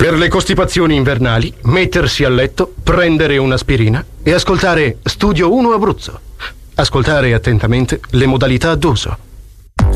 Per le costipazioni invernali, mettersi a letto, prendere un'aspirina e ascoltare Studio 1 Abruzzo. Ascoltare attentamente le modalità d'uso.